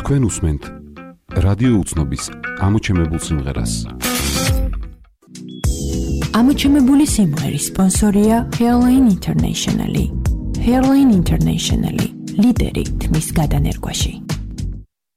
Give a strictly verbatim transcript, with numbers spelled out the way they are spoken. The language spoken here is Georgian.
თქვენ უსმენთ რადიო უცნობის ამოჩემებულ სიმღერას. ამოჩემებული სიმღერის სპონსორია Hairline International. Hairline International ლიდერი თმის გადანერგვაში.